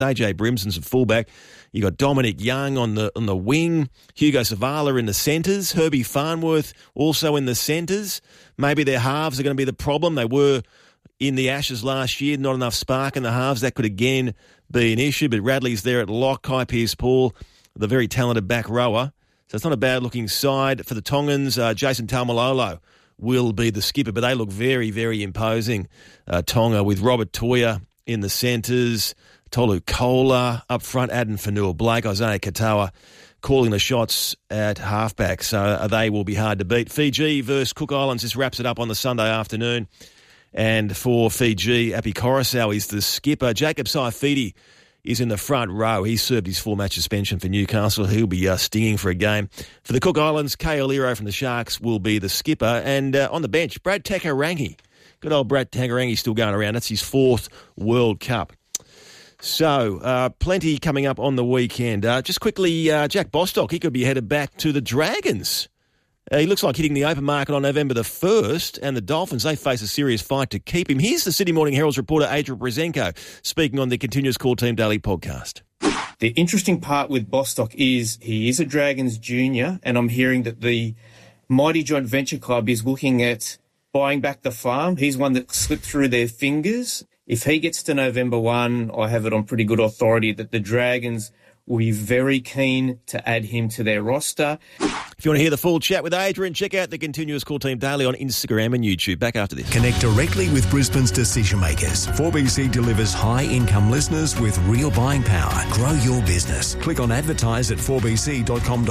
AJ Brimson's at fullback. You got Dominic Young on the wing, Hugo Savala in the centres, Herbie Farnworth also in the centres. Maybe their halves are going to be the problem. They were in the Ashes last year, not enough spark in the halves. That could again be an issue, but Radley's there at lock, Kai Pearce-Paul, the very talented back rower. So it's not a bad-looking side. For the Tongans, Jason Taumalolo will be the skipper, but they look very, very imposing, Tonga, with Robert Toya in the centres, Tolu Kola up front, Aden Fanua-Blake, Isaiah Katoa calling the shots at halfback. So they will be hard to beat. Fiji versus Cook Islands, this wraps it up on the Sunday afternoon. And for Fiji, Api Coruscant is the skipper. Jacob Saifiti is in the front row. He served his 4-match suspension for Newcastle. He'll be stinging for a game. For the Cook Islands, Kale Lero from the Sharks will be the skipper. And on the bench, Brad Takarangi. Good old Brad Takarangi still going around. That's his 4th World Cup. So, plenty coming up on the weekend. Just quickly, Jack Bostock, he could be headed back to the Dragons. He looks like hitting the open market on November the 1st, and the Dolphins, they face a serious fight to keep him. Here's the Sydney Morning Herald's reporter, Adrian Brezenko, speaking on the Continuous Call Team Daily podcast. The interesting part with Bostock is he is a Dragons junior, and I'm hearing that the Mighty Joint Venture Club is looking at buying back the farm. He's one that slipped through their fingers. If he gets to November 1, I have it on pretty good authority that the Dragons will be very keen to add him to their roster. If you want to hear the full chat with Adrian, check out the Continuous Call Team Daily on Instagram and YouTube. Back after this. Connect directly with Brisbane's decision makers. 4BC delivers high-income listeners with real buying power. Grow your business. Click on advertise at 4bc.com.au.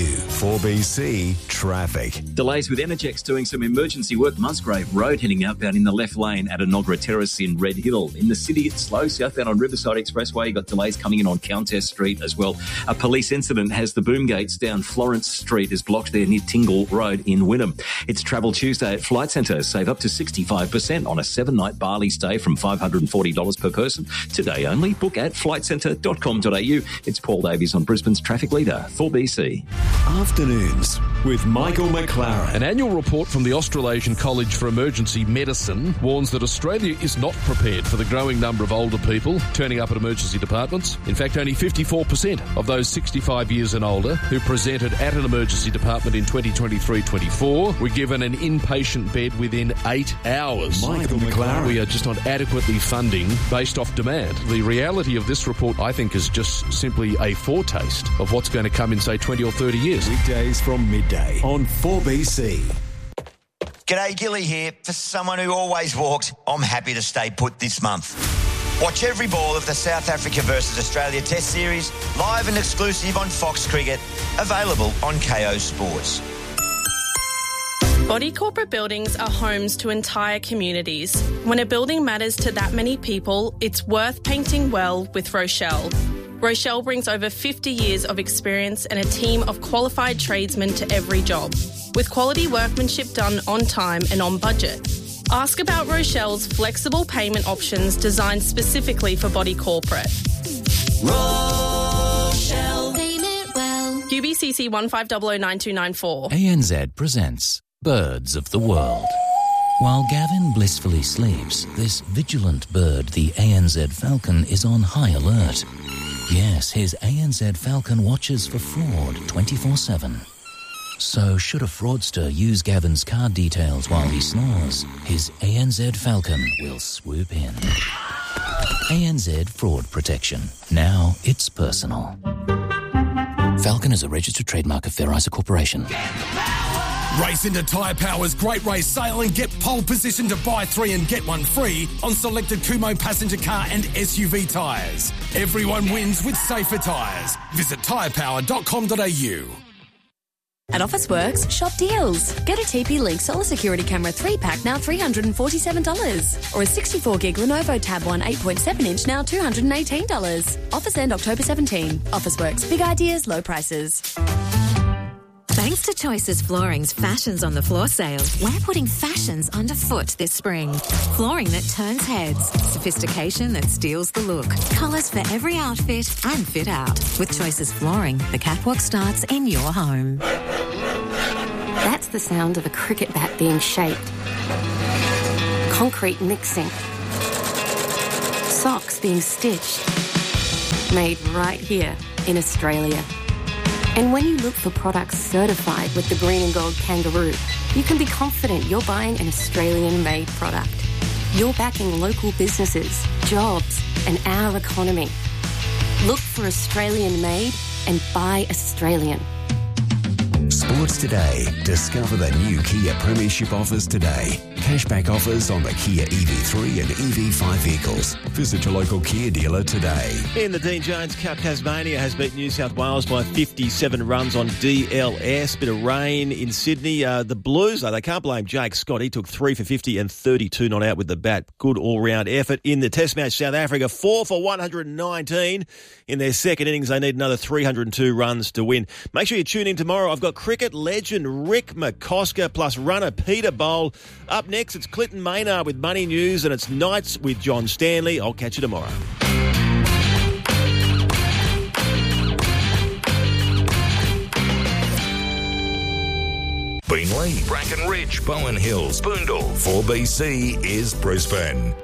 4BC Traffic. Delays with Energex doing some emergency work. Musgrave Road heading outbound in the left lane at Enoggera Terrace in Red Hill. In the city, it's slow. Southbound on Riverside Expressway, you've got delays coming in on Countess Street as well. A police incident has the boom gates down Florence Street is blocked there near Tingle Road in Wynnum. It's Travel Tuesday at Flight Centre. Save up to 65% on a 7-night Bali stay from $540 per person. Today only. Book at flightcentre.com.au. It's Paul Davies on Brisbane's traffic leader, 4BC. Afternoons with Michael McLaren. An annual report from the Australasian College for Emergency Medicine warns that Australia is not prepared for the growing number of older people turning up at emergency departments. In fact, only 54% of those 65 years and older who presented at an emergency department in 2023-24 were given an inpatient bed within 8 hours. Michael McLaren. We are just not adequately funding based off demand. The reality of this report, I think, is just simply a foretaste of what's going to come in, say, 20 or 30 years. Weekdays from midday on 4BC. G'day, Gilly here. For someone who always walked, I'm happy to stay put this month. Watch every ball of the South Africa versus Australia Test Series, live and exclusive on Fox Cricket, available on KO Sports. Body corporate buildings are homes to entire communities. When a building matters to that many people, it's worth painting well with Rochelle. Rochelle brings over 50 years of experience and a team of qualified tradesmen to every job, with quality workmanship done on time and on budget. Ask about Rochelle's flexible payment options designed specifically for body corporate. Rochelle. Payment well. UBCC 15009294. ANZ presents Birds of the World. While Gavin blissfully sleeps, this vigilant bird, the ANZ Falcon, is on high alert. Yes, his ANZ Falcon watches for fraud 24/7. So should a fraudster use Gavin's card details while he snores, his ANZ Falcon will swoop in. ANZ Fraud Protection. Now it's personal. Falcon is a registered trademark of Fair Isa Corporation. Race into Tyre Power's Great Race Sale and get pole position to buy 3 and get 1 free on selected Kumho passenger car and SUV tyres. Everyone wins with safer tyres. Visit tyrepower.com.au. At Officeworks, shop deals. Get a TP-Link Solar Security Camera 3-pack now $347. Or a 64-gig Lenovo Tab 1 8.7-inch now $218. Offers end October 17. Officeworks. Big ideas, low prices. Thanks to Choices Flooring's Fashions on the Floor sale, we're putting fashions underfoot this spring. Flooring that turns heads, sophistication that steals the look, colours for every outfit and fit out. With Choices Flooring, the catwalk starts in your home. That's the sound of a cricket bat being shaped. Concrete mixing. Socks being stitched. made right here in Australia. And when you look for products certified with the green and gold kangaroo, you can be confident you're buying an Australian-made product. You're backing local businesses, jobs, and our economy. Look for Australian-made and buy Australian. Sports Today. Discover the new Kia Premiership offers today. Cashback offers on the Kia EV3 and EV5 vehicles. Visit your local Kia dealer today. In the Dean Jones Cup, Tasmania has beaten New South Wales by 57 runs on DLS. Bit of rain in Sydney. The Blues, though, they can't blame Jake Scott. He took 3 for 50 and 32 not out with the bat. Good all-round effort. In the Test match, South Africa 4 for 119. In their second innings, they need another 302 runs to win. Make sure you tune in tomorrow. I've got cricket legend Rick McCosker plus runner Peter Bowl. Up next, it's Clinton Maynard with Money News, and it's Nights with John Stanley. I'll catch you tomorrow. Beenleigh, Brackenridge, Bowen Hills, Boondall. 4BC is Brisbane.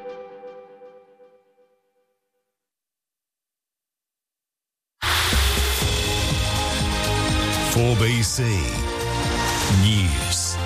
BC News.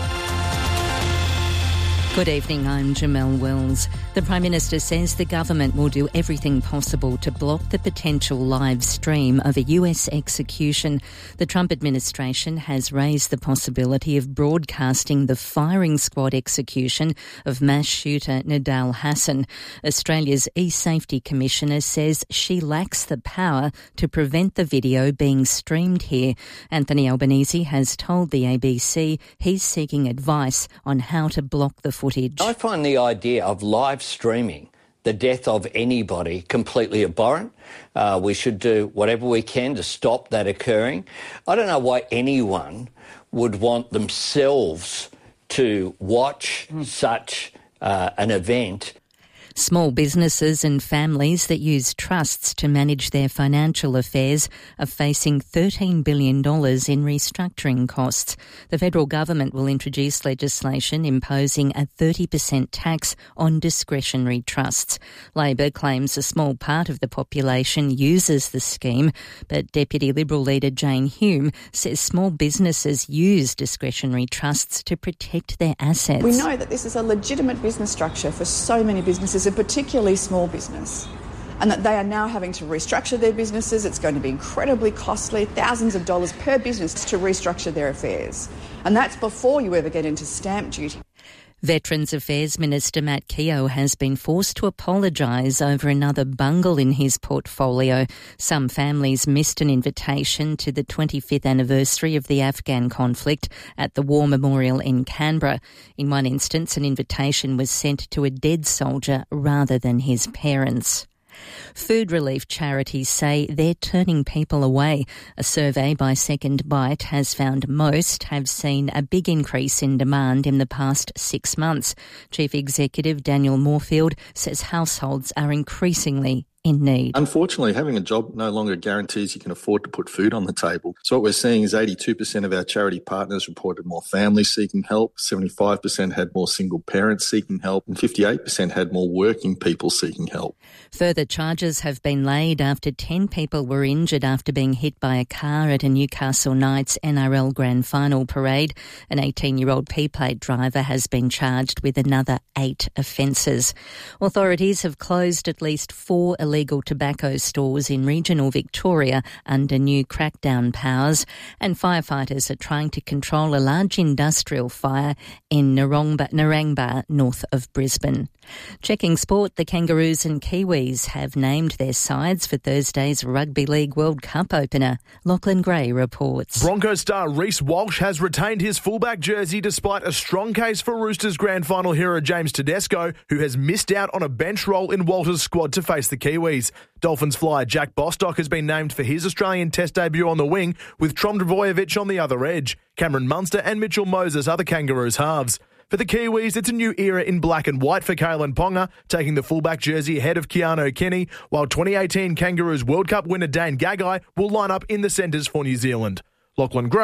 Good evening, I'm Jamelle Wells. The Prime Minister says the government will do everything possible to block the potential live stream of a US execution. The Trump administration has raised the possibility of broadcasting the firing squad execution of mass shooter Nidal Hasan. Australia's E-Safety Commissioner says she lacks the power to prevent the video being streamed here. Anthony Albanese has told the ABC he's seeking advice on how to block the footage. I find the idea of live streaming the death of anybody completely abhorrent. We should do whatever we can to stop that occurring. I don't know why anyone would want themselves to watch such an event. Small businesses and families that use trusts to manage their financial affairs are facing $13 billion in restructuring costs. The federal government will introduce legislation imposing a 30% tax on discretionary trusts. Labor claims a small part of the population uses the scheme, but Deputy Liberal leader Jane Hume says small businesses use discretionary trusts to protect their assets. We know that this is a legitimate business structure for so many businesses, and particularly small business, and that they are now having to restructure their businesses. It's going to be incredibly costly, thousands of dollars per business to restructure their affairs. And that's before you ever get into stamp duty. Veterans Affairs Minister Matt Keogh has been forced to apologise over another bungle in his portfolio. Some families missed an invitation to the 25th anniversary of the Afghan conflict at the War Memorial in Canberra. In one instance, an invitation was sent to a dead soldier rather than his parents. Food relief charities say they're turning people away. A survey by Second Bite has found most have seen a big increase in demand in the past 6 months. Chief Executive Daniel Moorfield says households are increasingly in need. Unfortunately, having a job no longer guarantees you can afford to put food on the table. So what we're seeing is 82% of our charity partners reported more families seeking help, 75% had more single parents seeking help, and 58% had more working people seeking help. Further charges have been laid after 10 people were injured after being hit by a car at a Newcastle Knights NRL Grand Final parade. An 18-year-old P-plate driver has been charged with another 8 offences. Authorities have closed at least 4 illegal tobacco stores in regional Victoria under new crackdown powers, and firefighters are trying to control a large industrial fire in Narangba, north of Brisbane. Checking sport, the Kangaroos and Kiwis have named their sides for Thursday's Rugby League World Cup opener. Lachlan Gray reports. Broncos star Reece Walsh has retained his fullback jersey despite a strong case for Roosters grand final hero James Tedesco, who has missed out on a bench role in Walter's squad to face the Kiwis. Dolphins flyer Jack Bostock has been named for his Australian Test debut on the wing, with Trom Drvojevic on the other edge. Cameron Munster and Mitchell Moses are the Kangaroos halves. For the Kiwis, it's a new era in black and white for Kalen Ponga, taking the fullback jersey ahead of Keanu Kenny, while 2018 Kangaroos World Cup winner Dane Gagai will line up in the centres for New Zealand. Lachlan Gray,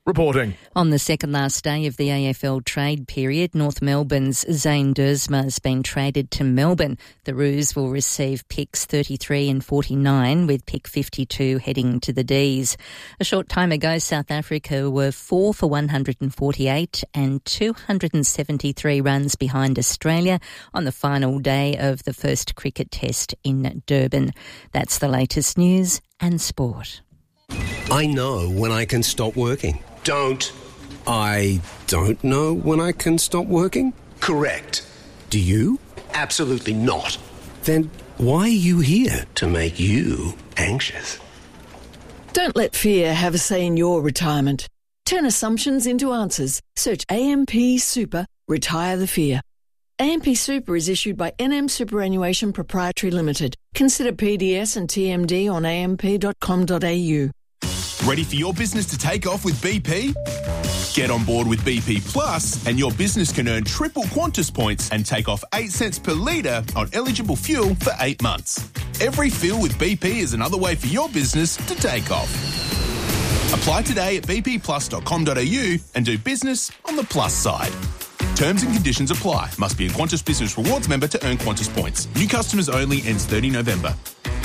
reporting. On the second last day of the AFL trade period, North Melbourne's Zane Duursma has been traded to Melbourne. The Roos will receive picks 33 and 49, with pick 52 heading to the Ds. A short time ago, South Africa were 4 for 148 and 273 runs behind Australia on the final day of the first cricket test in Durban. That's the latest news and sport. I know when I can stop working. I don't know when I can stop working? Correct. Do you? Absolutely not. Then why are you here to make you anxious? Don't let fear have a say in your retirement. Turn assumptions into answers. Search AMP Super, retire the fear. AMP Super is issued by NM Superannuation Proprietary Limited. Consider PDS and TMD on amp.com.au. Ready for your business to take off with BP? Get on board with BP Plus and your business can earn triple Qantas points and take off 8 cents per litre on eligible fuel for 8 months. Every fill with BP is another way for your business to take off. Apply today at bpplus.com.au and do business on the plus side. Terms and conditions apply. Must be a Qantas Business Rewards member to earn Qantas points. New customers only, ends 30 November.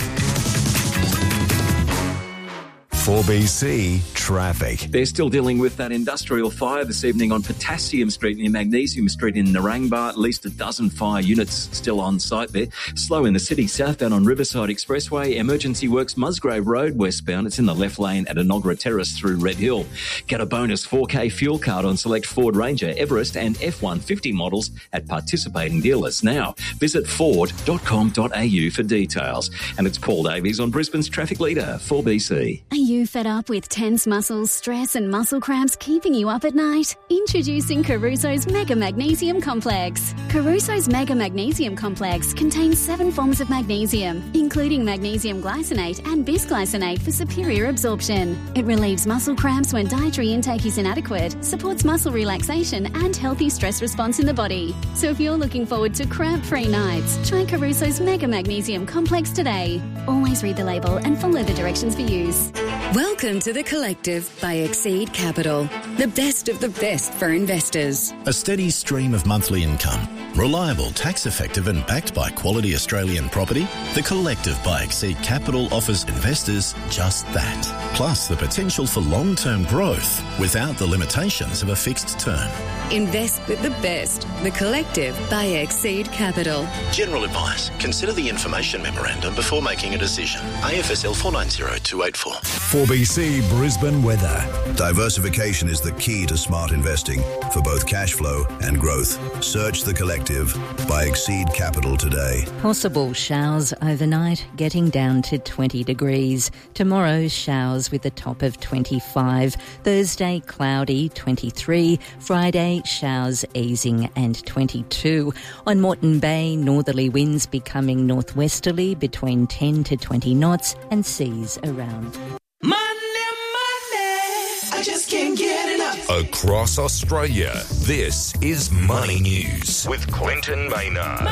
4BC Traffic. They're still dealing with that industrial fire this evening on Potassium Street near Magnesium Street in Narangba. At least a dozen fire units still on site there. Slow in the city, southbound on Riverside Expressway. Emergency works Musgrave Road westbound. It's in the left lane at Enoggera Terrace through Red Hill. Get a bonus 4K fuel card on select Ford Ranger, Everest and F-150 models at participating dealers. Now, visit ford.com.au for details. And it's Paul Davies on Brisbane's traffic leader, 4BC. Are you fed up with tense muscles, stress and muscle cramps keeping you up at night? Introducing Caruso's Mega Magnesium Complex. Caruso's Mega Magnesium Complex contains 7 forms of magnesium, including magnesium glycinate and bisglycinate for superior absorption. It relieves muscle cramps when dietary intake is inadequate, supports muscle relaxation and healthy stress response in the body. So if you're looking forward to cramp-free nights, try Caruso's Mega Magnesium Complex today. Always read the label and follow the directions for use. Welcome to The Collective by Exceed Capital, the best of the best for investors. A steady stream of monthly income, reliable, tax-effective and backed by quality Australian property, The Collective by Exceed Capital offers investors just that. Plus the potential for long-term growth without the limitations of a fixed term. Invest with the best. The Collective by Exceed Capital. General advice. Consider the information memorandum before making a decision. AFSL 490284. 4BC Brisbane weather. Diversification is the key to smart investing for both cash flow and growth. Search The Collective by Exceed Capital today. Possible showers overnight, getting down to 20 degrees. Tomorrow, showers with a top of 25. Thursday, cloudy, 23. Friday, showers easing and 22. On Moreton Bay, northerly winds becoming northwesterly between 10 to 20 knots and seas around. I just can't get enough. Across Australia, this is Money News with Quentin Maynard.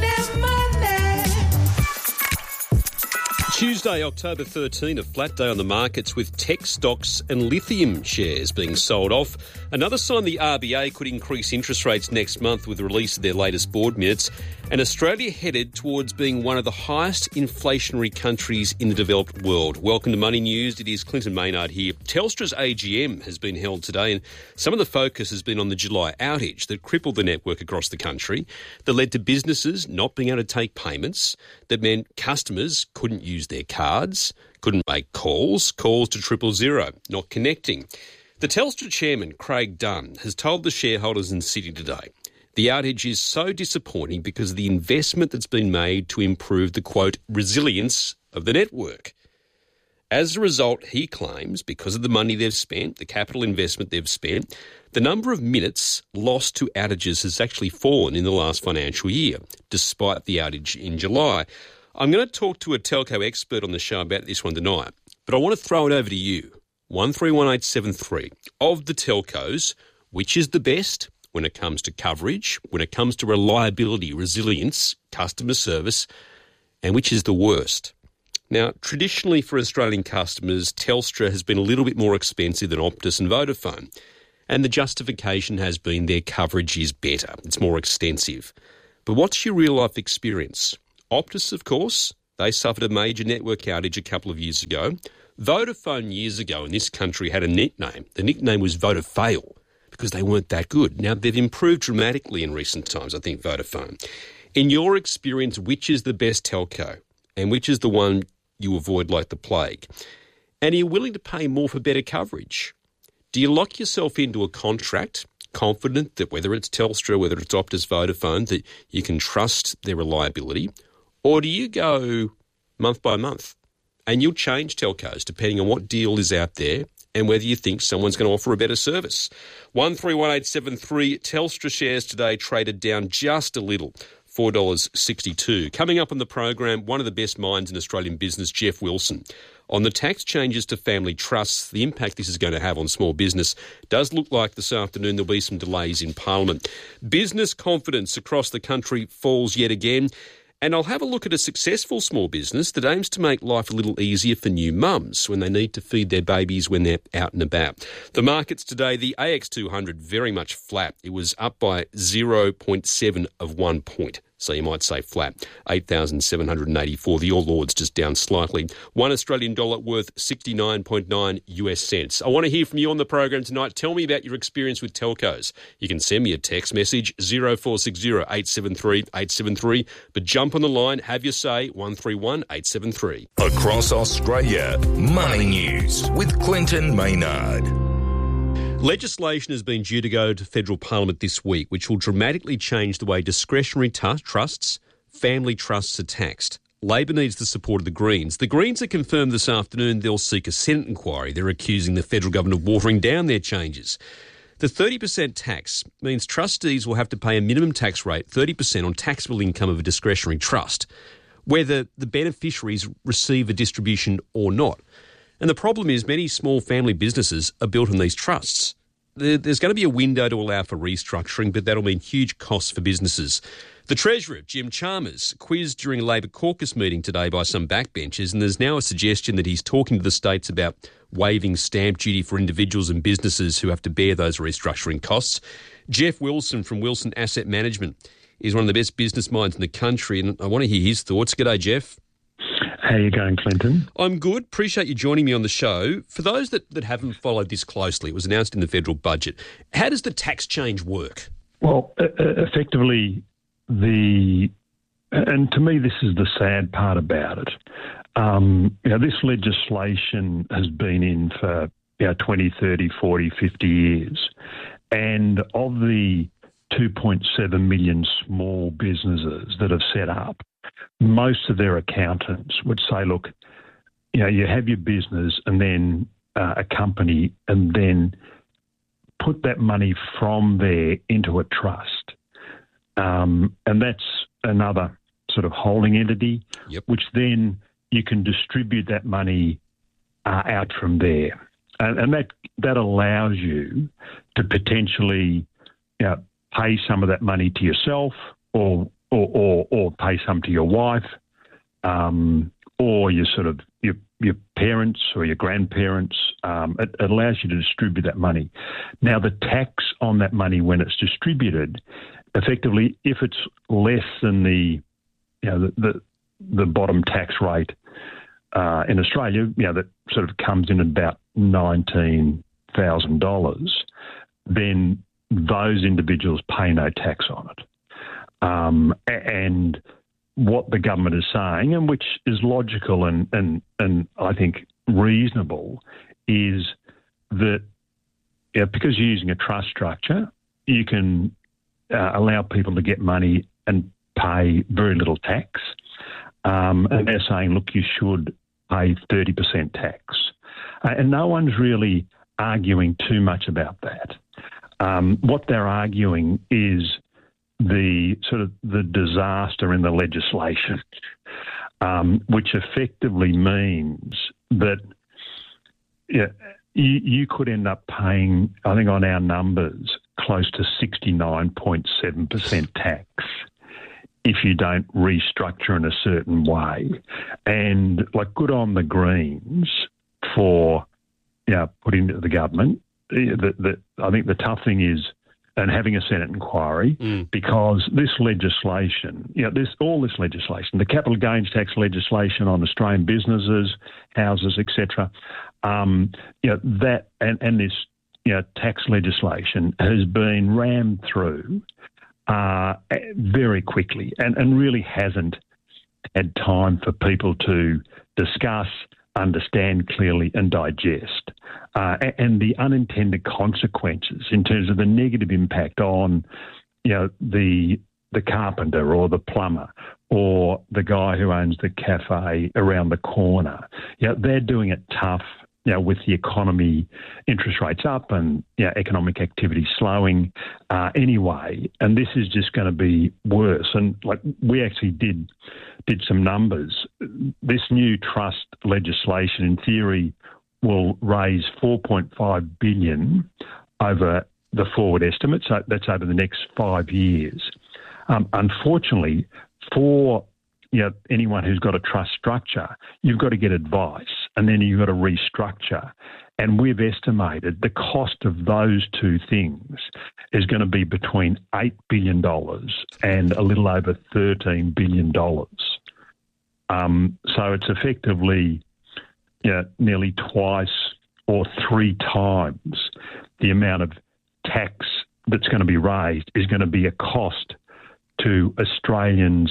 Tuesday, October 13, a flat day on the markets with tech stocks and lithium shares being sold off. Another sign the RBA could increase interest rates next month with the release of their latest board minutes. And Australia headed towards being one of the highest inflationary countries in the developed world. Welcome to Money News. It is Clinton Maynard here. Telstra's AGM has been held today, and some of the focus has been on the July outage that crippled the network across the country, that led to businesses not being able to take payments, that meant customers couldn't use their cards, couldn't make calls to 000, not connecting. The Telstra chairman, Craig Dunn, has told the shareholders in City today the outage is so disappointing because of the investment that's been made to improve the, quote, resilience of the network. As a result, he claims, because of the money they've spent, the capital investment they've spent, the number of minutes lost to outages has actually fallen in the last financial year, despite the outage in July. I'm going to talk to a telco expert on the show about this one tonight, but I want to throw it over to you. 131873. Of the telcos, which is the best when it comes to coverage, when it comes to reliability, resilience, customer service, and which is the worst? Now, traditionally for Australian customers, Telstra has been a little bit more expensive than Optus and Vodafone. And the justification has been their coverage is better. It's more extensive. But what's your real-life experience? Optus, of course, they suffered a major network outage a couple of years ago. Vodafone years ago in this country had a nickname. The nickname was Vodafail because they weren't that good. Now, they've improved dramatically in recent times, I think, Vodafone. In your experience, which is the best telco and which is the one you avoid like the plague? And are you willing to pay more for better coverage? Do you lock yourself into a contract, confident that whether it's Telstra, whether it's Optus, Vodafone, that you can trust their reliability? Or do you go month by month and you'll change telcos depending on what deal is out there and whether you think someone's going to offer a better service? 131873, Telstra shares today traded down just a little, $4.62. Coming up on the program, one of the best minds in Australian business, Jeff Wilson. On the tax changes to family trusts, the impact this is going to have on small business does look like this afternoon there'll be some delays in Parliament. Business confidence across the country falls yet again. And I'll have a look at a successful small business that aims to make life a little easier for new mums when they need to feed their babies when they're out and about. The markets today, the AX200 very much flat. It was up by 0.7 of 1 point. So you might say flat, 8,784. The All Ords just down slightly. $1 Australian dollar worth 69.9 US cents. I want to hear from you on the program tonight. Tell me about your experience with telcos. You can send me a text message, 0460 873 873. But jump on the line, have your say, 131 873. Across Australia, Money News with Clinton Maynard. Legislation has been due to go to federal parliament this week, which will dramatically change the way discretionary trusts, family trusts are taxed. Labor needs the support of the Greens. The Greens have confirmed this afternoon they'll seek a Senate inquiry. They're accusing the federal government of watering down their changes. The 30% tax means trustees will have to pay a minimum tax rate, 30% on taxable income of a discretionary trust, whether the beneficiaries receive a distribution or not. And the problem is many small family businesses are built on these trusts. There's going to be a window to allow for restructuring, but that'll mean huge costs for businesses. The Treasurer, Jim Chalmers, quizzed during a Labor caucus meeting today by some backbenchers, and there's now a suggestion that he's talking to the states about waiving stamp duty for individuals and businesses who have to bear those restructuring costs. Jeff Wilson from Wilson Asset Management is one of the best business minds in the country, and I want to hear his thoughts. G'day, Jeff. How are you going, Clinton? I'm good. Appreciate you joining me on the show. For those that haven't followed this closely, it was announced in the federal budget. How does the tax change work? Well, effectively, and to me, this is the sad part about it. This legislation has been in for 20, 30, 40, 50 years. And of the 2.7 million small businesses that have set up, most of their accountants would say, look, you have your business and then a company and then put that money from there into a trust. And that's another sort of holding entity, which then you can distribute that money out from there. And that allows you to potentially pay some of that money to yourself or pay some to your wife, or your parents or your grandparents. It allows you to distribute that money. Now, the tax on that money when it's distributed, effectively, if it's less than the bottom tax rate in Australia, that sort of comes in at about $19,000, then those individuals pay no tax on it. And what the government is saying, and which is logical and I think reasonable, is that because you're using a trust structure, you can allow people to get money and pay very little tax. And they're saying, look, you should pay 30% tax. And no one's really arguing too much about that. What they're arguing is the disaster in the legislation, which effectively means that you could end up paying, I think on our numbers, close to 69.7% tax if you don't restructure in a certain way. And like, good on the Greens for putting to the government. I think the tough thing is, and having a Senate inquiry, because this legislation, all this legislation, the capital gains tax legislation on Australian businesses, houses, etc., that and this tax legislation has been rammed through very quickly and really hasn't had time for people to discuss, understand clearly and digest. And the unintended consequences in terms of the negative impact on, the carpenter or the plumber or the guy who owns the cafe around the corner. They're doing it tough, with the economy, interest rates up and economic activity slowing anyway. And this is just going to be worse. And like, we actually did some numbers. This new trust legislation, in theory, will raise $4.5 billion over the forward estimate. So that's over the next 5 years. Unfortunately, for anyone who's got a trust structure, you've got to get advice and then you've got to restructure. And we've estimated the cost of those two things is going to be between $8 billion and a little over $13 billion. So it's effectively nearly twice or three times the amount of tax that's going to be raised is going to be a cost to Australian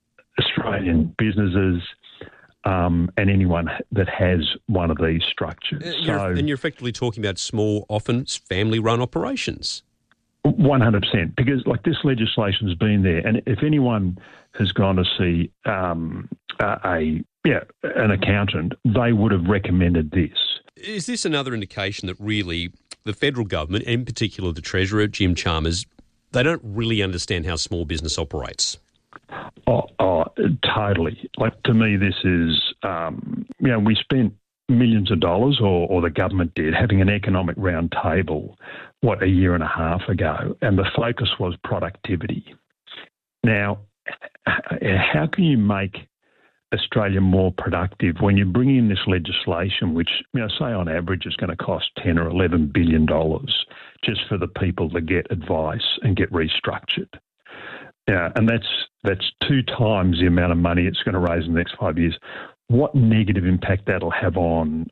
businesses, and anyone that has one of these structures. And you're effectively talking about small, often family-run operations. 100%, because like, this legislation's been there, and if anyone has gone to see an accountant, they would have recommended this. Is this another indication that really the federal government, in particular the Treasurer, Jim Chalmers, they don't really understand how small business operates? Oh, totally. Like, to me, this is, we spent millions of dollars, or the government did, having an economic round table, a year and a half ago, and the focus was productivity. Now, how can you make Australia more productive when you bring in this legislation, which, say on average is going to cost $10 or $11 billion just for the people to get advice and get restructured? And that's 2 times the amount of money it's going to raise in the next 5 years. What negative impact that'll have on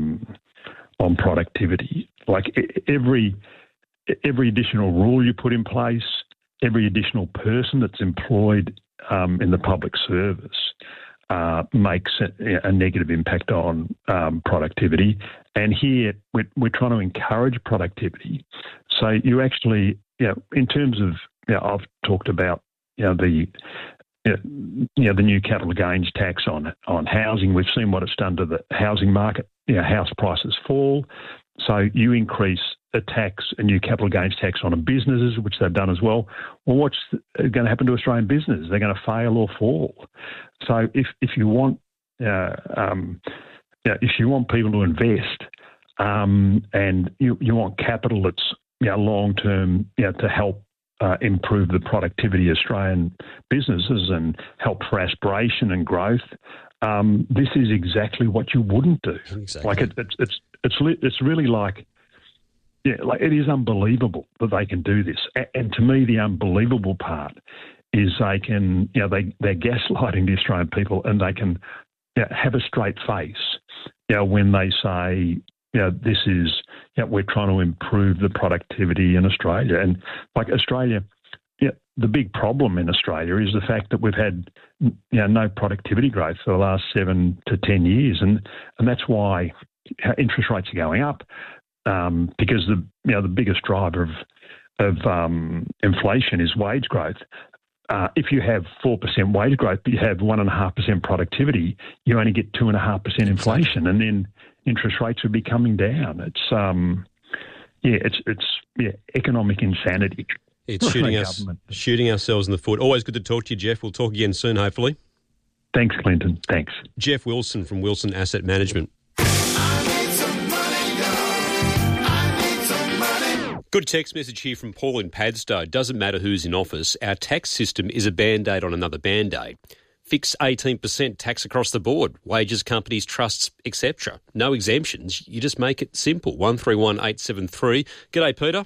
productivity? Like, every additional rule you put in place, every additional person that's employed in the public service makes a negative impact on productivity. And here we're trying to encourage productivity. So you actually, in terms of, I've talked about the new capital gains tax on housing. We've seen what it's done to the housing market. House prices fall. So you increase a new capital gains tax on businesses, which they've done as well. Well, what's going to happen to Australian business? They're going to fail or fall. So if you want people to invest, and you want capital that's long term, to help improve the productivity of Australian businesses and help for aspiration and growth, this is exactly what you wouldn't do. Exactly. Like, it's really like, it is unbelievable that they can do this. And to me, the unbelievable part is they can, they're gaslighting the Australian people, and they can have a straight face, when they say, this is, we're trying to improve the productivity in Australia. And like, Australia, the big problem in Australia is the fact that we've had, no productivity growth for the last 7 to 10 years. And that's why interest rates are going up, because the biggest driver of inflation is wage growth. If you have 4% wage growth, but you have 1.5% productivity, you only get 2.5% inflation, and then interest rates would be coming down. It's economic insanity. It's shooting ourselves in the foot. Always good to talk to you, Jeff. We'll talk again soon, hopefully. Thanks, Clinton. Thanks. Jeff Wilson from Wilson Asset Management. Good text message here from Paul in Padstow. Doesn't matter who's in office. Our tax system is a Band-Aid on another Band-Aid. Fix 18% tax across the board. Wages, companies, trusts, etc. No exemptions. You just make it simple. 131873. G'day, Peter.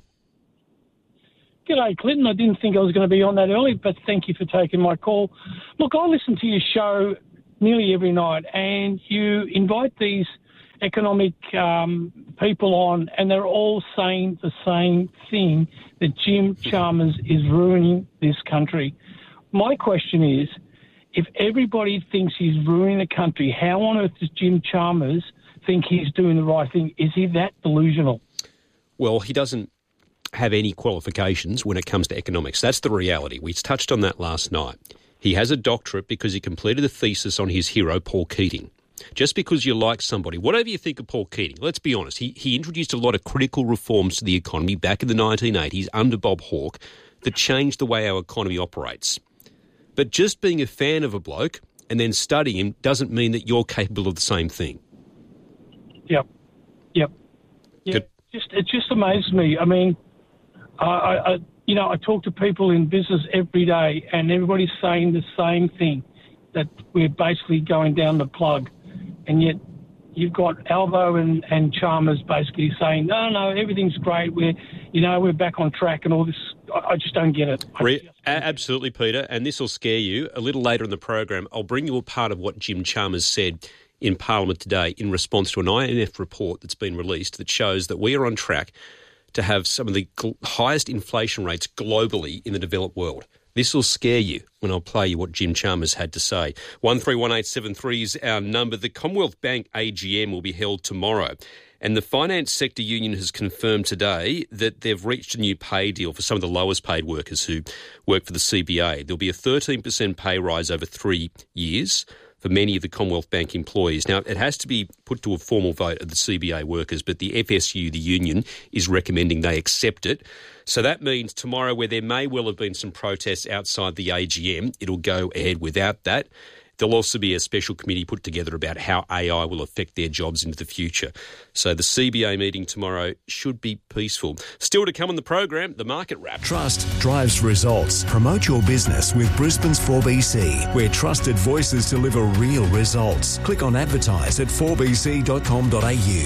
G'day, Clinton. I didn't think I was going to be on that early, but thank you for taking my call. Look, I listen to your show nearly every night, and you invite these economic people on, and they're all saying the same thing, that Jim Chalmers is ruining this country. My question is, if everybody thinks he's ruining the country, how on earth does Jim Chalmers think he's doing the right thing? Is he that delusional? Well, he doesn't have any qualifications when it comes to economics. That's the reality. We touched on that last night. He has a doctorate because he completed a thesis on his hero, Paul Keating. Just because you like somebody, whatever you think of Paul Keating, let's be honest, he introduced a lot of critical reforms to the economy back in the 1980s under Bob Hawke that changed the way our economy operates. But just being a fan of a bloke and then studying him doesn't mean that you're capable of the same thing. Yep. It just amazes me. I mean, I talk to people in business every day, and everybody's saying the same thing, that we're basically going down the plug. And yet you've got Alvo and Chalmers basically saying, no, everything's great. We're back on track and all this. I just don't get it. Absolutely, Peter. And this will scare you. A little later in the program, I'll bring you a part of what Jim Chalmers said in Parliament today in response to an IMF report that's been released that shows that we are on track to have some of the highest inflation rates globally in the developed world. This will scare you when I'll play you what Jim Chalmers had to say. 131873 is our number. The Commonwealth Bank AGM will be held tomorrow. And the Finance Sector Union has confirmed today that they've reached a new pay deal for some of the lowest paid workers who work for the CBA. There'll be a 13% pay rise over 3 years for many of the Commonwealth Bank employees. Now, it has to be put to a formal vote of the CBA workers, but the FSU, the union, is recommending they accept it. So that means tomorrow, where there may well have been some protests outside the AGM, it'll go ahead without that. There'll also be a special committee put together about how AI will affect their jobs into the future. So the CBA meeting tomorrow should be peaceful. Still to come on the program, the Market Wrap. Trust drives results. Promote your business with Brisbane's 4BC, where trusted voices deliver real results. Click on advertise at 4bc.com.au.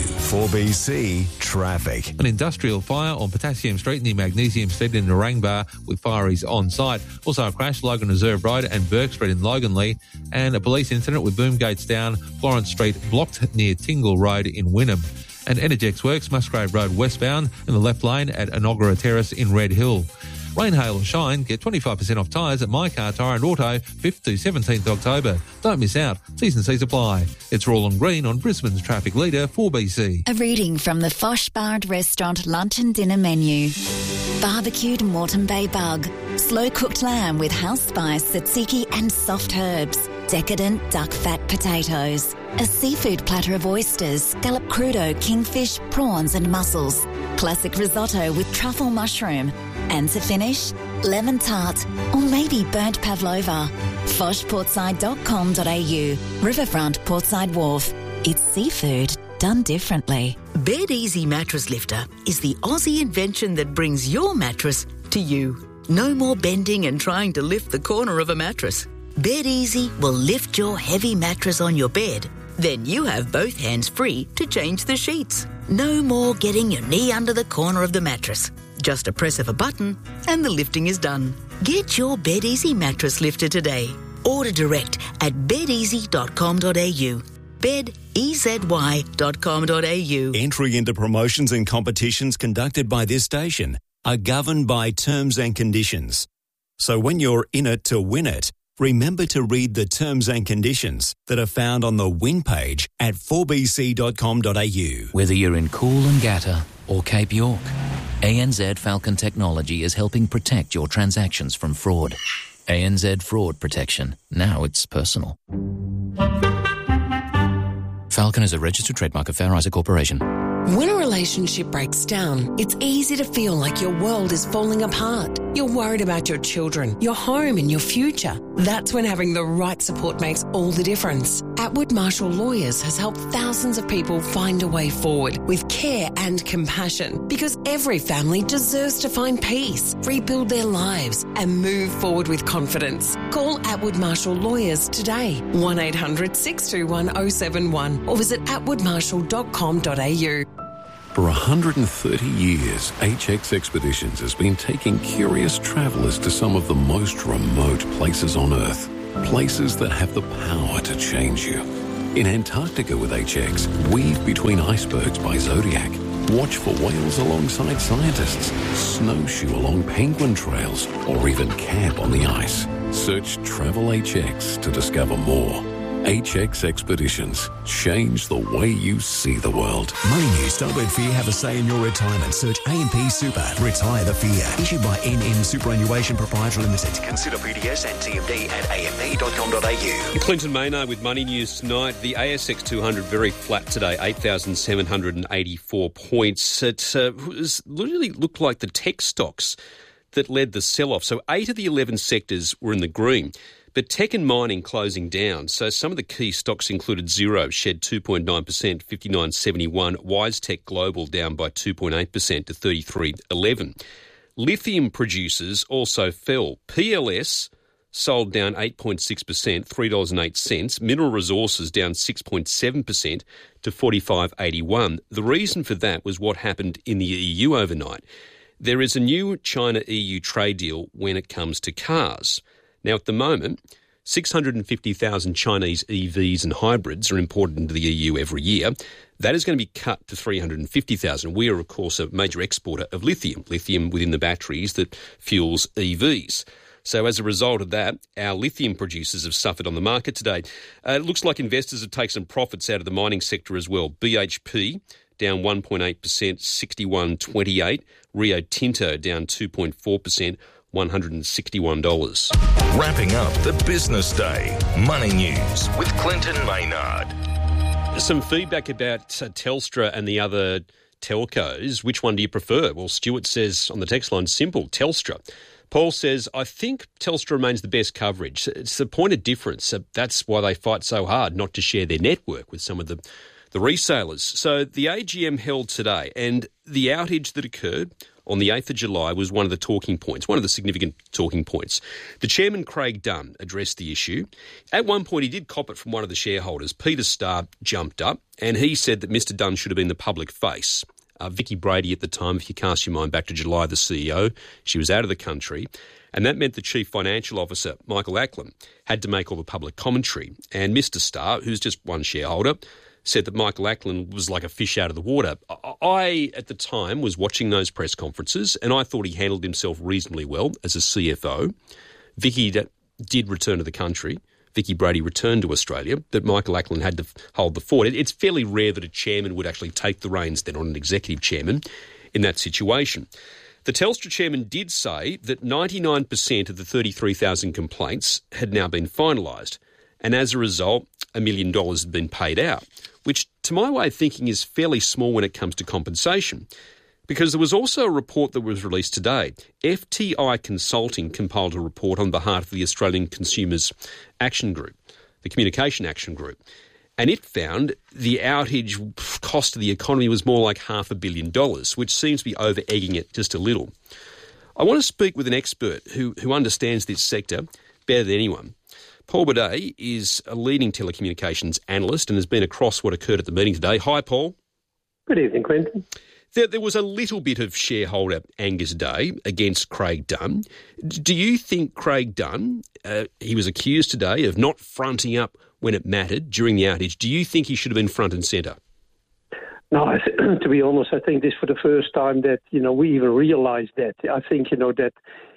4BC Traffic. An industrial fire on Potassium Street near Magnesium Stead in Narangba with fireys on site. Also a crash, Logan Reserve Road and Burke Street in Loganley. And a police incident with boom gates down, Florence Street blocked near Tingle Road in Wynnum. And Energex Works, Musgrave Road westbound in the left lane at Inogra Terrace in Red Hill. Rain, hail or shine, get 25% off tyres at My Car Tyre and Auto, 5th to 17th October. Don't miss out. T&Cs apply. It's Roland Green on Brisbane's traffic leader, 4BC. A reading from the Fosh Bar and Restaurant lunch and dinner menu. Barbecued Moreton Bay bug, slow-cooked lamb with house spice, tzatziki and soft herbs, decadent duck fat potatoes, a seafood platter of oysters, scallop crudo, kingfish, prawns and mussels, classic risotto with truffle mushroom, and to finish, lemon tart or maybe burnt pavlova. foshportside.com.au. Riverfront Portside Wharf. It's seafood done differently. Bed Easy Mattress Lifter is the Aussie invention that brings your mattress to you. No more bending and trying to lift the corner of a mattress. Bed Easy will lift your heavy mattress on your bed. Then you have both hands free to change the sheets. No more getting your knee under the corner of the mattress. Just a press of a button and the lifting is done. Get your Bed Easy mattress lifter today. Order direct at bedeasy.com.au. bedezy.com.au. Entry into promotions and competitions conducted by this station are governed by terms and conditions. So when you're in it to win it, remember to read the terms and conditions that are found on the win page at 4bc.com.au. Whether you're in Coolangatta or Cape York, ANZ Falcon Technology is helping protect your transactions from fraud. ANZ Fraud Protection. Now it's personal. Falcon is a registered trademark of Fair Isaac Corporation. When a relationship breaks down, it's easy to feel like your world is falling apart. You're worried about your children, your home and your future. That's when having the right support makes all the difference. Atwood Marshall Lawyers has helped thousands of people find a way forward with care and compassion, because every family deserves to find peace, rebuild their lives and move forward with confidence. Call Atwood Marshall Lawyers today, 1800 621 071, or visit atwoodmarshall.com.au. For 130 years, HX Expeditions has been taking curious travellers to some of the most remote places on Earth. Places that have the power to change you. In Antarctica with HX, weave between icebergs by Zodiac. Watch for whales alongside scientists. Snowshoe along penguin trails. Or even camp on the ice. Search Travel HX to discover more. HX Expeditions. Change the way you see the world. Money News. Don't let fear have a say in your retirement. Search AMP Super. Retire the fear. Issued by NN Superannuation Proprietary Limited. Consider PDS and TMD at amp.com.au. Clinton Maynard with Money News tonight. The ASX 200 very flat today, 8,784 points. It literally looked like the tech stocks that led the sell-off. So 8 of the 11 sectors were in the green. But tech and mining closing down. So some of the key stocks included Xero, shed 2.9%, 59.71. WiseTech Global down by 2.8% to 33.11. Lithium producers also fell. PLS sold down 8.6%, $3.08. Mineral Resources down 6.7% to 45.81. The reason for that was what happened in the EU overnight. There is a new China-EU trade deal when it comes to cars. Now, at the moment, 650,000 Chinese EVs and hybrids are imported into the EU every year. That is going to be cut to 350,000. We are, of course, a major exporter of lithium within the batteries that fuels EVs. So as a result of that, our lithium producers have suffered on the market today. It looks like investors have taken some profits out of the mining sector as well. BHP down 1.8%, 61.28. Rio Tinto down 2.4%. $161. Wrapping up the business day. Money News with Clinton Maynard. Some feedback about Telstra and the other telcos. Which one do you prefer? Well, Stuart says on the text line, simple, Telstra. Paul says, I think Telstra remains the best coverage. It's the point of difference. That's why they fight so hard not to share their network with some of the resellers. So the AGM held today, and the outage that occurred on the 8th of July was one of the talking points, one of the significant talking points. The chairman, Craig Dunn, addressed the issue. At one point, he did cop it from one of the shareholders. Peter Starr jumped up, and he said that Mr Dunn should have been the public face. Vicky Brady at the time, if you cast your mind back to July, the CEO, she was out of the country. And that meant the Chief Financial Officer, Michael Ackland, had to make all the public commentary. And Mr Starr, who's just one shareholder, said that Michael Ackland was like a fish out of the water. I, at the time, was watching those press conferences, and I thought he handled himself reasonably well as a CFO. Vicky did return to the country. Vicky Brady returned to Australia, but Michael Ackland had to hold the fort. It's fairly rare that a chairman would actually take the reins then on an executive chairman in that situation. The Telstra chairman did say that 99% of the 33,000 complaints had now been finalised, and as a result, $1 million had been paid out, which to my way of thinking is fairly small when it comes to compensation, because there was also a report that was released today. FTI Consulting compiled a report on behalf of the Australian Consumers Action Group, the Communication Action Group, and it found the outage cost to the economy was more like $500 million, which seems to be over-egging it just a little. I want to speak with an expert who understands this sector better than anyone. Paul Bidet is a leading telecommunications analyst and has been across what occurred at the meeting today. Hi, Paul. Good evening, Clinton. There was a little bit of shareholder anger today against Craig Dunn. Do you think Craig Dunn, he was accused today of not fronting up when it mattered during the outage, do you think he should have been front and centre? No, to be honest, I think this for the first time that, we even realised that. I think, that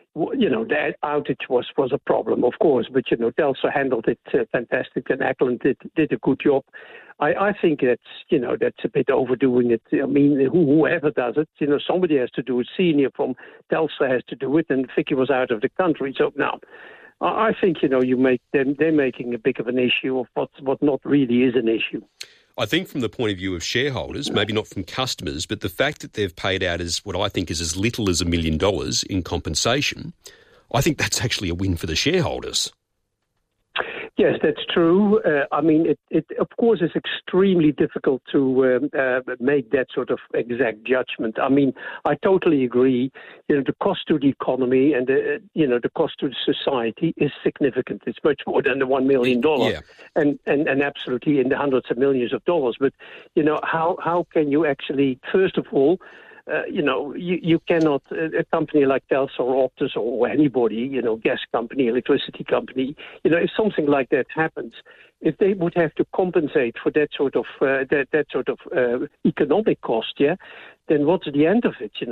outage was a problem, of course, but, Telstra handled it fantastic and Ackland did a good job. I think that's a bit overdoing it. I mean, whoever does it, somebody has to do it. Senior from Telstra has to do it, and Vicky was out of the country. So now, I think, they're making a big of an issue of what not really is an issue. I think from the point of view of shareholders, maybe not from customers, but the fact that they've paid out as what I think is as little as $1 million in compensation, I think that's actually a win for the shareholders. Yes, that's true. I mean, it of course is extremely difficult to make that sort of exact judgment. I mean, I totally agree. You know, the cost to the economy and the cost to the society is significant. It's much more than the $1 million, and absolutely in the hundreds of millions of dollars. But you know, how can you actually, first of all, you cannot, a company like Telstra or Optus or anybody, gas company, electricity company, if something like that happens, if they would have to compensate for that sort of economic cost, then what's the end of it?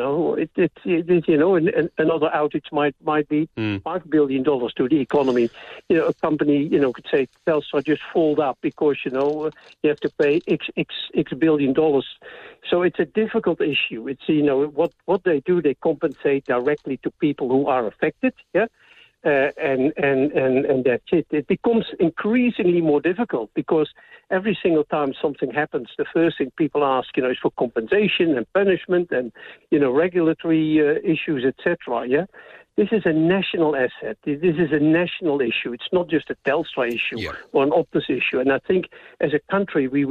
Another outage might be $5 billion to the economy. A company, could say Telstra just fold up because you have to pay X billion dollars. So it's a difficult issue. It's what they do. They compensate directly to people who are affected. And that's it. It becomes increasingly more difficult because every single time something happens, the first thing people ask, is for compensation and punishment and, regulatory issues, etc. This is a national asset. This is a national issue. It's not just a Telstra issue or an Optus issue. And I think as a country, we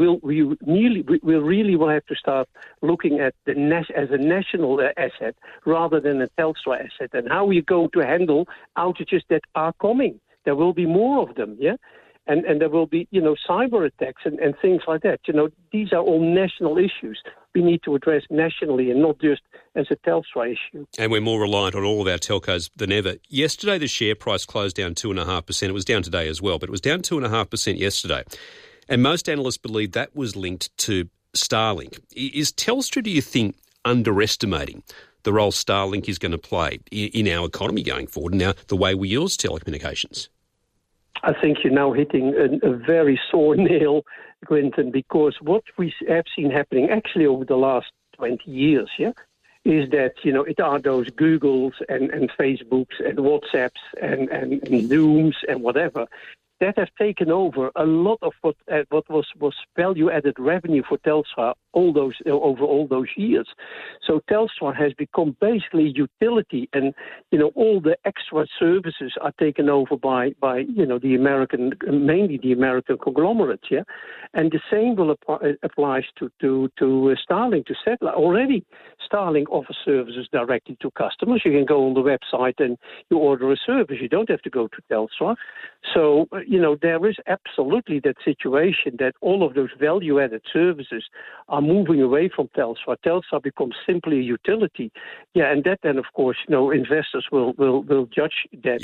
really will have to start looking at as a national asset rather than a Telstra asset, and how we're going to handle outages that are coming. There will be more of them, And there will be, cyber attacks and things like that. These are all national issues we need to address nationally and not just as a Telstra issue. And we're more reliant on all of our telcos than ever. Yesterday, the share price closed down 2.5%. It was down today as well, but it was down 2.5% yesterday. And most analysts believe that was linked to Starlink. Is Telstra, do you think, underestimating the role Starlink is going to play in our economy going forward and now the way we use telecommunications? I think you're now hitting a very sore nail, Quentin, because what we have seen happening actually over the last 20 years, is that, it are those Googles and Facebooks and WhatsApps and Zooms and whatever that have taken over a lot of what was value-added revenue for Telstra over all those years. So Telstra has become basically utility, and all the extra services are taken over by the American, mainly the American conglomerates, and the same will applies to Starlink, to satellite. Already, Starlink offers services directly to customers. You can go on the website and you order a service. You don't have to go to Telstra. So there is absolutely that situation that all of those value-added services are moving away from Telstra. Telstra becomes simply a utility. And that then, of course, investors will judge that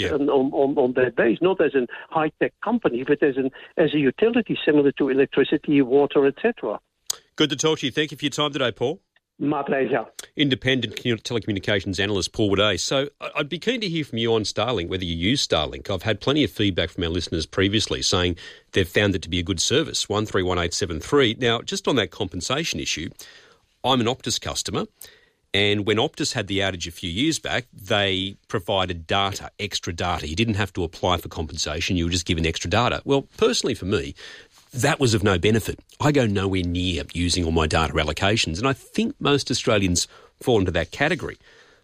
on that base, not as a high-tech company, but as a utility similar to electricity, water, etc. Good to talk to you. Thank you for your time today, Paul. My pleasure. Independent telecommunications analyst Paul Woodey. So I'd be keen to hear from you on Starlink, whether you use Starlink. I've had plenty of feedback from our listeners previously saying they've found it to be a good service, 131873. Now, just on that compensation issue, I'm an Optus customer, and when Optus had the outage a few years back, they provided data, extra data. You didn't have to apply for compensation, you were just given extra data. Well, personally for me, that was of no benefit. I go nowhere near using all my data allocations, and I think most Australians fall into that category.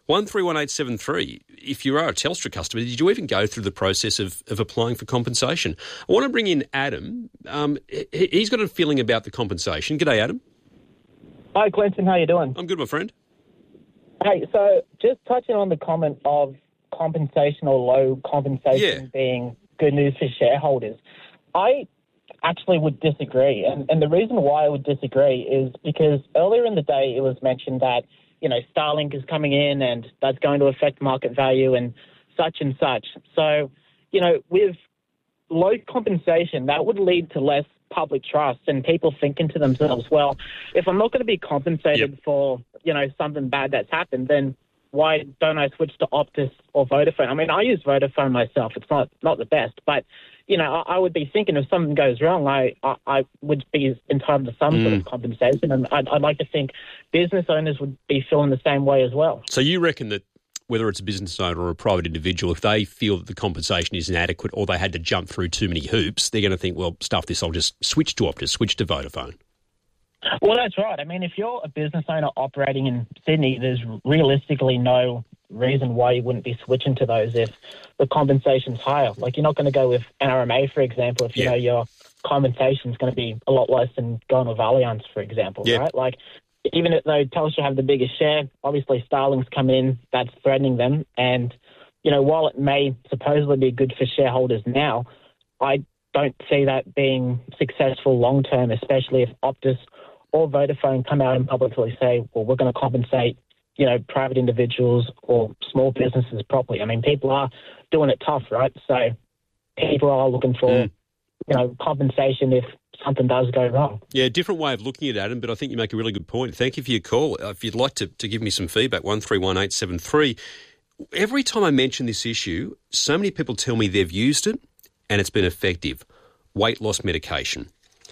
131873, if you are a Telstra customer, did you even go through the process of applying for compensation? I want to bring in Adam. He's got a feeling about the compensation. G'day, Adam. Hi, Quentin. How you doing? I'm good, my friend. Hey, so just touching on the comment of compensation or low compensation being good news for shareholders, I actually would disagree. And the reason why I would disagree is because earlier in the day it was mentioned that, Starlink is coming in and that's going to affect market value and such. So, with low compensation, that would lead to less public trust and people thinking to themselves, well, if I'm not going to be compensated for, something bad that's happened, then why don't I switch to Optus or Vodafone? I mean, I use Vodafone myself. It's not the best, but I would be thinking if something goes wrong, I would be entitled to some sort of compensation, and I'd like to think business owners would be feeling the same way as well. So you reckon that whether it's a business owner or a private individual, if they feel that the compensation is inadequate or they had to jump through too many hoops, they're going to think, well, stuff this, I'll just switch to Optus, switch to Vodafone. Well, that's right. I mean, if you're a business owner operating in Sydney, there's realistically no reason why you wouldn't be switching to those if the compensation's higher. Like, you're not going to go with NRMA, for example, if you know your compensation's going to be a lot less than going with Allianz, for example, right? Like, even though Telstra have the biggest share, obviously Starlink's coming in, that's threatening them. And, you know, while it may supposedly be good for shareholders now, I don't see that being successful long term, especially if Optus or Vodafone come out and publicly say, well, we're going to compensate, you know, private individuals or small businesses properly. I mean, people are doing it tough, right? So people are looking for, you know, compensation if something does go wrong. Yeah, different way of looking at it, Adam, but I think you make a really good point. Thank you for your call. If you'd like to give me some feedback, 131873. Every time I mention this issue, so many people tell me they've used it and it's been effective. Weight loss medication.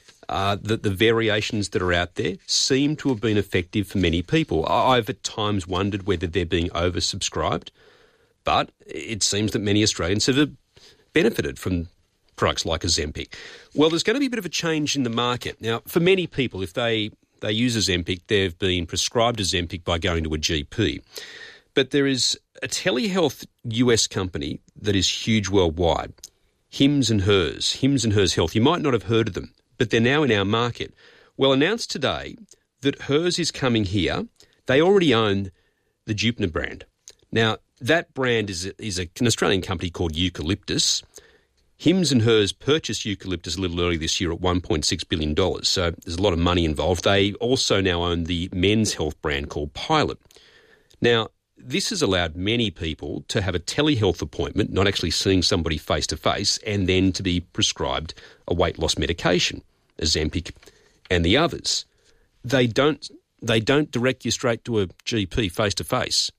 The variations that are out there seem to have been effective for many people. I've at times wondered whether they're being oversubscribed, but it seems that many Australians have benefited from products like Ozempic. Well, there's going to be a bit of a change in the market. Now, for many people, if they use Ozempic, they've been prescribed Ozempic by going to a GP. But there is a telehealth US company that is huge worldwide, Hims & Hers Health. You might not have heard of them, but they're now in our market. Well, announced today that Hers is coming here. They already own the Jupiter brand. Now, that brand is an Australian company called Eucalyptus. Hims & Hers purchased Eucalyptus a little early this year at $1.6 billion, so there's a lot of money involved. They also now own the men's health brand called Pilot. Now, this has allowed many people to have a telehealth appointment, not actually seeing somebody face-to-face, and then to be prescribed a weight loss medication, Ozempic and the others. They don't direct you straight to a GP face-to-face.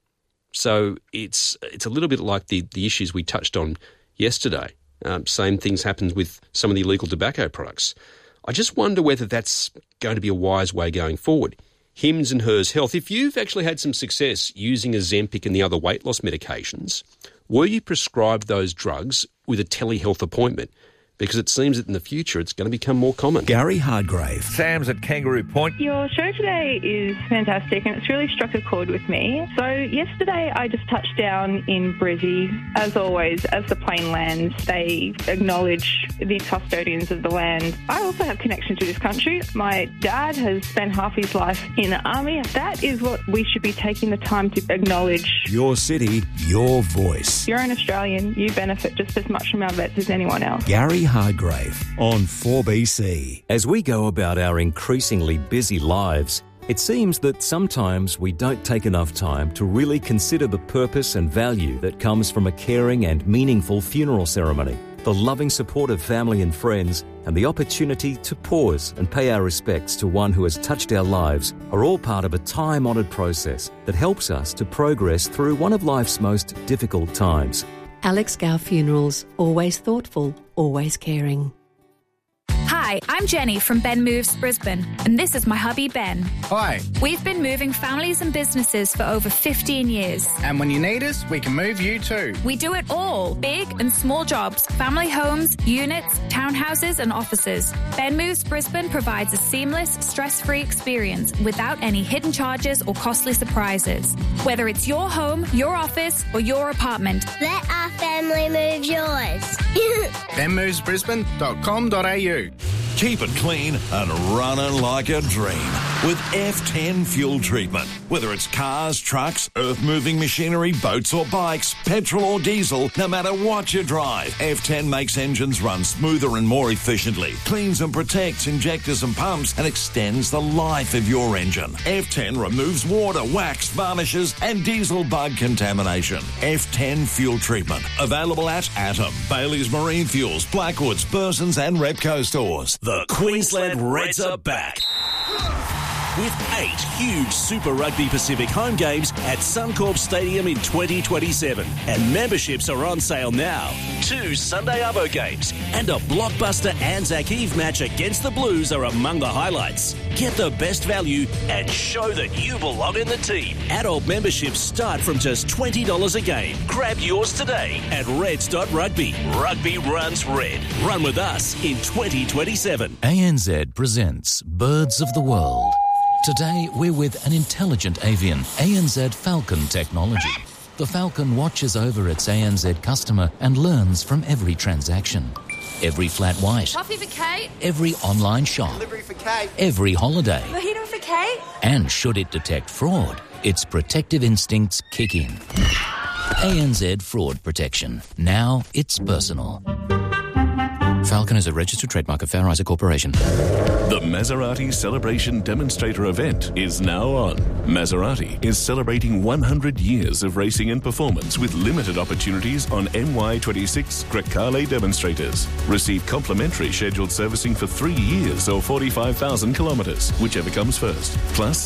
So it's a little bit like the issues we touched on yesterday. Same things happen with some of the illegal tobacco products. I just wonder whether that's going to be a wise way going forward. Hims & Hers Health, if you've actually had some success using Ozempic and the other weight loss medications, were you prescribed those drugs with a telehealth appointment? Because it seems that in the future it's going to become more common. Gary Hardgrave. Sam's at Kangaroo Point. Your show today is fantastic and it's really struck a chord with me. So yesterday I just touched down in Brizzy. As always, as the plane lands, they acknowledge the custodians of the land. I also have connection to this country. My dad has spent half his life in the army. That is what we should be taking the time to acknowledge. Your city, your voice. You're an Australian. You benefit just as much from our vets as anyone else. Gary Hardgrave on 4BC. As we go about our increasingly busy lives, it seems that sometimes we don't take enough time to really consider the purpose and value that comes from a caring and meaningful funeral ceremony. The loving support of family and friends and the opportunity to pause and pay our respects to one who has touched our lives are all part of a time-honoured process that helps us to progress through one of life's most difficult times. Alex Gow Funerals, always thoughtful, always caring. Hi, I'm Jenny from Ben Moves Brisbane, and this is my hubby Ben. Hi. We've been moving families and businesses for over 15 years. And when you need us, we can move you too. We do it all, big and small jobs, family homes, units, townhouses and offices. Ben Moves Brisbane provides a seamless, stress-free experience without any hidden charges or costly surprises. Whether it's your home, your office or your apartment. Let our family move yours. benmovesbrisbane.com.au. Keep it clean and running like a dream with F10 fuel treatment. Whether it's cars, trucks, earth-moving machinery, boats or bikes, petrol or diesel, no matter what you drive, F10 makes engines run smoother and more efficiently, cleans and protects injectors and pumps, and extends the life of your engine. F10 removes water, wax, varnishes, and diesel bug contamination. F10 fuel treatment. Available at Atom, Bailey's Marine Fuels, Blackwoods, Burson's and Repco stores. The Queensland Reds are back. with 8 huge Super Rugby Pacific home games at Suncorp Stadium in 2027. And memberships are on sale now. 2 Sunday Arvo games and a blockbuster Anzac Eve match against the Blues are among the highlights. Get the best value and show that you belong in the team. Adult memberships start from just $20 a game. Grab yours today at reds.rugby. Rugby runs red. Run with us in 2027. ANZ presents Birds of the World. Today, we're with an intelligent avian, ANZ Falcon Technology. The Falcon watches over its ANZ customer and learns from every transaction. Every flat white. Coffee for Kate. Every online shop. Delivery for Kate. Every holiday. Mojito for Kate. And should it detect fraud, its protective instincts kick in. ANZ Fraud Protection. Now it's personal. Falcon is a registered trademark of Fair Isaac Corporation. The Maserati Celebration Demonstrator event is now on. Maserati is celebrating 100 years of racing and performance with limited opportunities on MY26 Grecale demonstrators. Receive complimentary scheduled servicing for 3 years or 45,000 kilometres, whichever comes first. Plus,